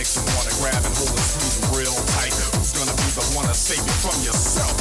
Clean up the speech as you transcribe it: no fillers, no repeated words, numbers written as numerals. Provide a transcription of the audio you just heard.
mix and wanna grab and hold and squeeze real tight. Who's gonna be the one to save you from yourself?